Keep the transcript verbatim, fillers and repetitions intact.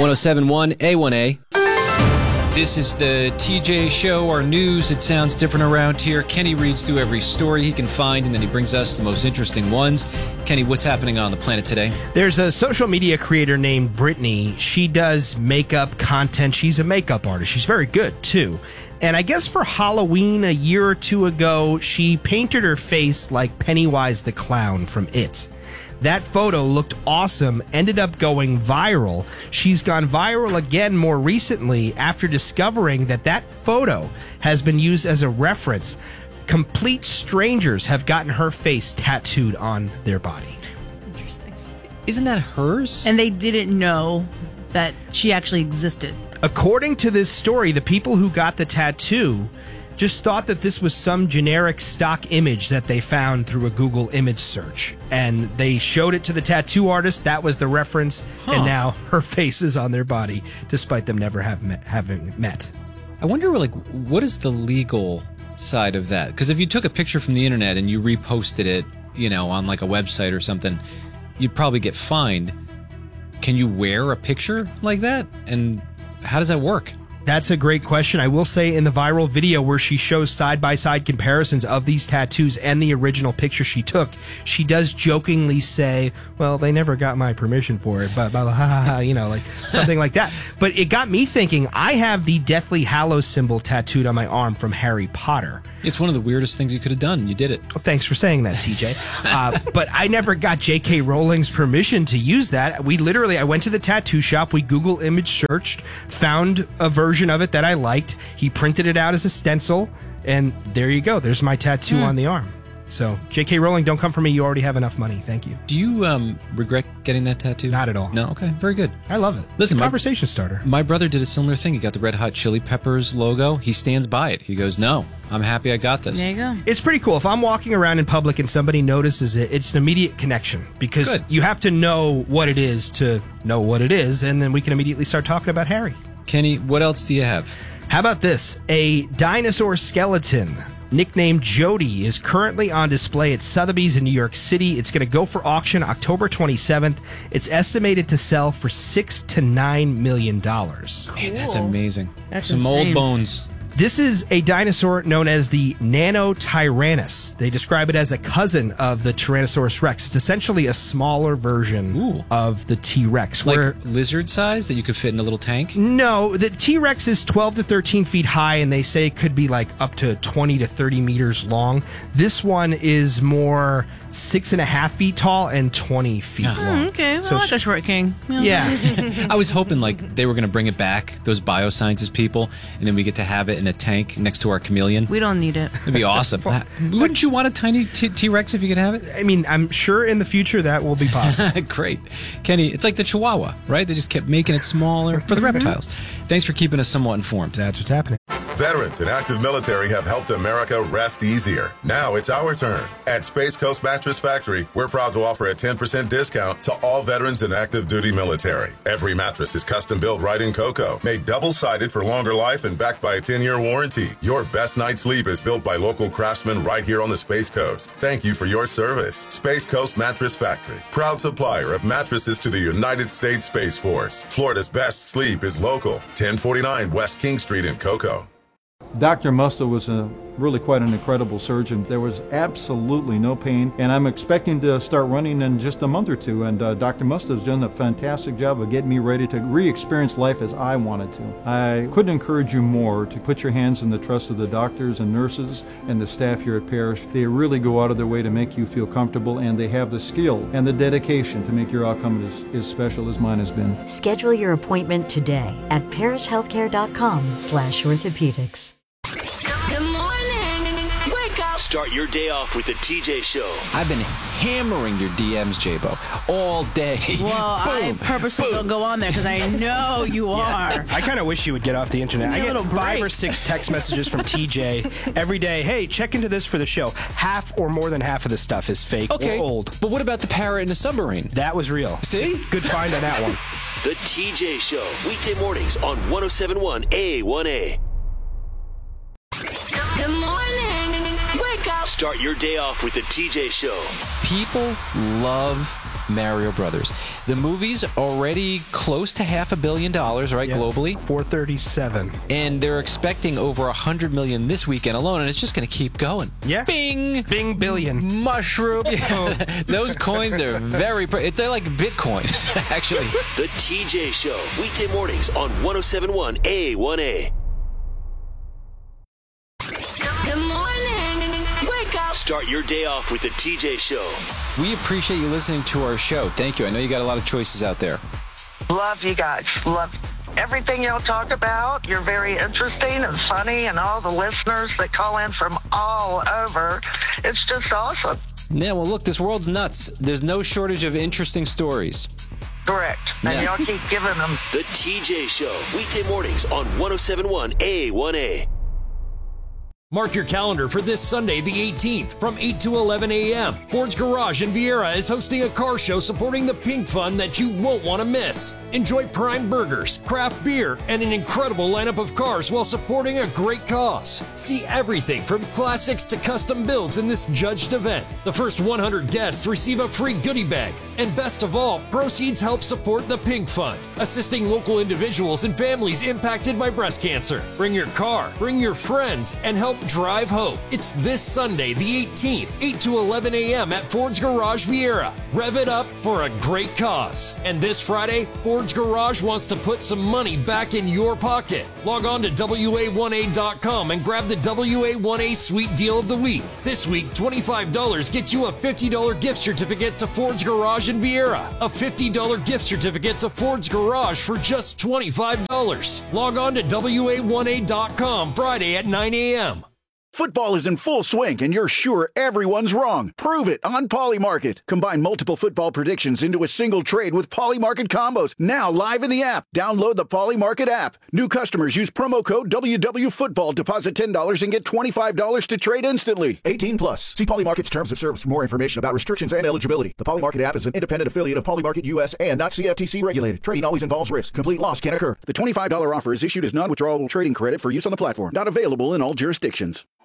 oh seven point one A one A. This is the T J Show, our news. It sounds different around here. Kenny reads through every story he can find, and then he brings us the most interesting ones. Kenny, what's happening on the planet today? There's a social media creator named Brittany. She does makeup content. She's a makeup artist. She's very good, too. And I guess for Halloween a year or two ago, she painted her face like Pennywise the Clown from It. That photo looked awesome, ended up going viral. She's gone viral again more recently after discovering that that photo has been used as a reference. Complete strangers have gotten her face tattooed on their body. Interesting. Isn't that hers? And they didn't know that she actually existed. According to this story, the people who got the tattoo just thought that this was some generic stock image that they found through a Google image search. And they showed it to the tattoo artist. That was the reference. Huh. And now her face is on their body, despite them never have met, having met. I wonder, like, what is the legal side of that? Because if you took a picture from the internet and you reposted it, you know, on like a website or something, you'd probably get fined. Can you wear a picture like that? And how does that work? That's a great question. I will say in the viral video where she shows side-by-side comparisons of these tattoos and the original picture she took, she does jokingly say, well, they never got my permission for it, but blah, blah, ha, ha, ha, you know, like something like that. But it got me thinking, I have the Deathly Hallows symbol tattooed on my arm from Harry Potter. It's one of the weirdest things you could have done. You did it. Well, thanks for saying that, T J. Uh, but I never got J K. Rowling's permission to use that. We literally, I went to the tattoo shop, we Google image searched, found a version of it that I liked. He printed it out as a stencil, and there you go. There's my tattoo mm. on the arm. So, J K. Rowling, don't come for me. You already have enough money. Thank you. Do you um, regret getting that tattoo? Not at all. No? Okay. Very good. I love it. Listen, it's a my, conversation starter. My brother did a similar thing. He got the Red Hot Chili Peppers logo. He stands by it. He goes, no, I'm happy I got this. There you go. It's pretty cool. If I'm walking around in public and somebody notices it, it's an immediate connection because good. You have to know what it is to know what it is, and then we can immediately start talking about Harry. Kenny, what else do you have? How about this? A dinosaur skeleton nicknamed Jody is currently on display at Sotheby's in New York City. It's going to go for auction October twenty-seventh. It's estimated to sell for six to nine million dollars. Cool. Man, that's amazing. That's some insane. old bones. This is a dinosaur known as the Nanotyrannus. They describe it as a cousin of the Tyrannosaurus Rex. It's essentially a smaller version Ooh. of the T-Rex. Like where, lizard size that you could fit in a little tank? No, the T-Rex is twelve to thirteen feet high, and they say it could be like up to twenty to thirty meters long. This one is more six and a half feet tall and twenty feet oh. long. Mm, okay, well, so I like a short king. Yeah. yeah. I was hoping like they were going to bring it back, those biosciences people, and then we get to have it in a tank next to our chameleon. We don't need it. It'd be awesome. Wouldn't you want a tiny t- T-Rex if you could have it? I mean, I'm sure in the future that will be possible. Great. Kenny, it's like the Chihuahua, right? They just kept making it smaller for the reptiles. Thanks for keeping us somewhat informed. That's what's happening. Veterans and active military have helped America rest easier. Now it's our turn. At Space Coast Mattress Factory, we're proud to offer a ten percent discount to all veterans and active duty military. Every mattress is custom built right in cocoa, made double-sided for longer life and backed by a ten-year warranty. Your best night's sleep is built by local craftsmen right here on the Space Coast. Thank you for your service. Space Coast Mattress Factory, proud supplier of mattresses to the United States Space Force. Florida's best sleep is local. ten forty-nine West King Street in Cocoa. Doctor Musto was a, really quite an incredible surgeon. There was absolutely no pain, and I'm expecting to start running in just a month or two, and uh, Doctor Musto has done a fantastic job of getting me ready to re-experience life as I wanted to. I couldn't encourage you more to put your hands in the trust of the doctors and nurses and the staff here at Parrish. They really go out of their way to make you feel comfortable, and they have the skill and the dedication to make your outcome as, as special as mine has been. Schedule your appointment today at parrish healthcare dot com slash orthopedics. Good morning. Wake up. Start your day off with the T J Show. I've been hammering your D Ms, J-Bo, all day. Well, I purposely don't go on there because I know you are. I kind of wish you would get off the internet. I get five break. or six text messages from T J every day. Hey, check into this for the show. Half or more than half of the stuff is fake okay, or old. But what about the parrot in the submarine? That was real. See? Good find on that one. The T J Show, weekday mornings on one oh seven point one A one A. Good morning. Wake up. Start your day off with the T J Show. People love Mario Brothers. The movie's already close to half a billion dollars, right, Yeah. globally? four thirty-seven. And they're expecting over one hundred million this weekend alone, and it's just going to keep going. Yeah. Bing! Bing billion. Mushroom. Those coins are very, pre- they're like Bitcoin, actually. The T J Show, weekday mornings on one oh seven point one A one A. Good morning. Wake up. Start your day off with the T J Show. We appreciate you listening to our show. Thank you. I know you got a lot of choices out there. Love you guys. Love everything y'all talk about. You're very interesting and funny, and all the listeners that call in from all over. It's just awesome. Yeah, well, look, this world's nuts. There's no shortage of interesting stories. Correct. And Yeah. y'all keep giving them. The T J Show, weekday mornings on one oh seven point one A one A. Mark your calendar for this Sunday, the eighteenth, from eight to eleven a.m. Ford's Garage in Vieira is hosting a car show supporting the Pink Fund that you won't want to miss. Enjoy prime burgers, craft beer, and an incredible lineup of cars while supporting a great cause. See everything from classics to custom builds in this judged event. The first one hundred guests receive a free goodie bag. And best of all, proceeds help support the Pink Fund, assisting local individuals and families impacted by breast cancer. Bring your car, bring your friends, and help drive hope. It's this Sunday, the eighteenth, eight to eleven a.m. at Ford's Garage Vieira. Rev it up for a great cause. And this Friday, Ford's Garage wants to put some money back in your pocket. Log on to W A one A dot com and grab the W A one A Sweet Deal of the Week. This week, twenty-five dollars gets you a fifty dollars gift certificate to Ford's Garage in Vieira. A fifty dollars gift certificate to Ford's Garage for just twenty-five dollars. Log on to W A one A dot com Friday at nine a.m. Football is in full swing, and you're sure everyone's wrong. Prove it on Polymarket. Combine multiple football predictions into a single trade with Polymarket combos. Now live in the app. Download the Polymarket app. New customers use promo code W W Football. Deposit ten dollars and get twenty-five dollars to trade instantly. eighteen plus. See Polymarket's terms of service for more information about restrictions and eligibility. The Polymarket app is an independent affiliate of Polymarket U S and not C F T C regulated. Trading always involves risk. Complete loss can occur. The twenty-five dollars offer is issued as non-withdrawable trading credit for use on the platform. Not available in all jurisdictions.